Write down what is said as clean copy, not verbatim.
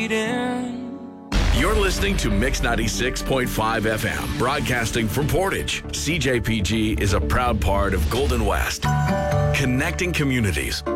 bleeding. You're listening to Mix 96.5 FM, broadcasting from Portage. CJPG is a proud part of Golden West, connecting communities.